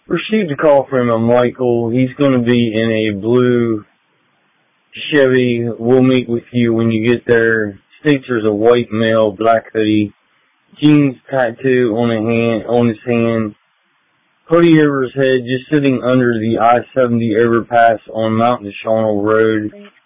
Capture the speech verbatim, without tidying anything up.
Received a call from a Michael. He's going to be in a blue Chevy. We'll meet with you when you get there. States there's a white male, black hoodie, jeans tattoo on a hand, on his hand, hoodie over his head, just sitting under the I seventy overpass on Mount Deshawnel Road.